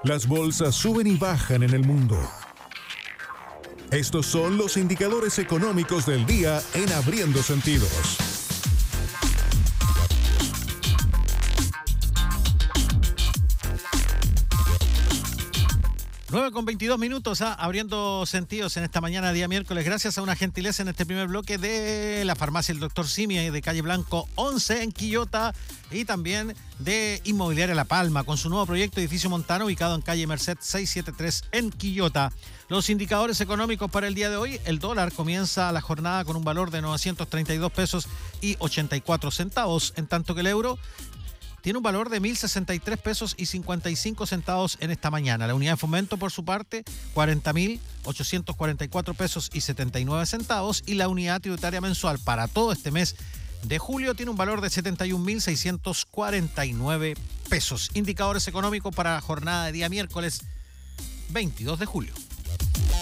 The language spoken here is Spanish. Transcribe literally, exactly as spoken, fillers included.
Las bolsas suben y bajan en el mundo. Estos son los indicadores económicos del día en Abriendo Sentidos. nueve con veintidós minutos, ¿ah? Abriendo sentidos en esta mañana, día miércoles, gracias a una gentileza en este primer bloque de la farmacia El Doctor Simi de Calle Blanco once en Quillota y también de Inmobiliaria La Palma con su nuevo proyecto Edificio Montano ubicado en calle Merced seiscientos setenta y tres en Quillota. Los indicadores económicos para el día de hoy: el dólar comienza la jornada con un valor de novecientos treinta y dos pesos y ochenta y cuatro centavos, en tanto que el euro tiene un valor de mil sesenta y tres pesos y cincuenta y cinco centavos en esta mañana. La unidad de fomento, por su parte, cuarenta mil ochocientos cuarenta y cuatro pesos y setenta y nueve centavos. Y la unidad tributaria mensual para todo este mes de julio tiene un valor de setenta y un mil seiscientos cuarenta y nueve pesos. Indicadores económicos para la jornada de día miércoles veintidós de julio.